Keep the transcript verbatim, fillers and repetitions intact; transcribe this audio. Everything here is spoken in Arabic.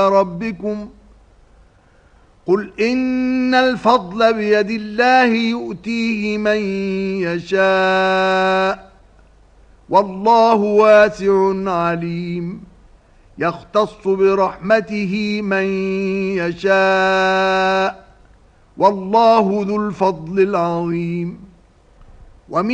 ربكم قل إن الفضل بيد الله يؤتيه من يشاء والله واسع عليم يختص برحمته من يشاء والله ذو الفضل العظيم. ومن